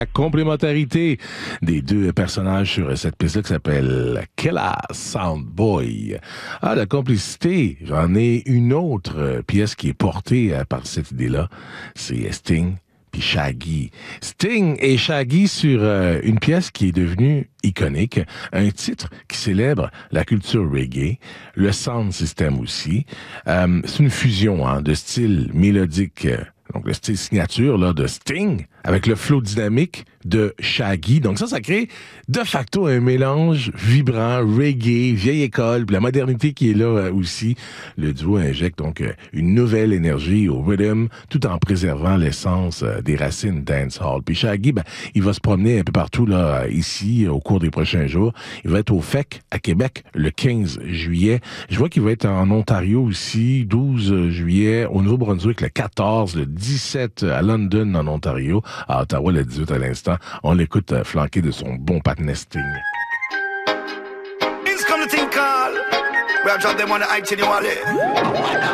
La complémentarité des deux personnages sur cette piste-là qui s'appelle Killa Soundboy. Ah, la complicité, j'en ai une autre pièce qui est portée par cette idée-là. C'est Sting puis Shaggy. Sting et Shaggy sur une pièce qui est devenue iconique, un titre qui célèbre la culture reggae, le sound system aussi. C'est une fusion de styles mélodiques, donc le style signature là, de Sting, avec le flow dynamique de Shaggy. Donc ça crée de facto un mélange vibrant, reggae, vieille école, puis la modernité qui est là aussi. Le duo injecte donc une nouvelle énergie au rhythm, tout en préservant l'essence des racines dancehall. Puis Shaggy, il va se promener un peu partout là, ici, au cours des prochains jours. Il va être au FEC à Québec le 15 juillet. Je vois qu'il va être en Ontario aussi, 12 juillet, au Nouveau-Brunswick le 14, le 17 à London en Ontario, à Ottawa le 18 à l'instant. On l'écoute flanqué de son bon patinet Sting.